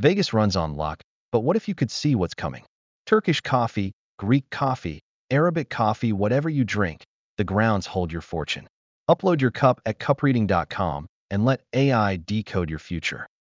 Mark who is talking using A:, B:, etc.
A: Vegas runs on luck, but what if you could see what's coming? Turkish coffee, Greek coffee, Arabic coffee, whatever you drink, the grounds hold your fortune. Upload your cup at cupreading.com and let AI decode your future.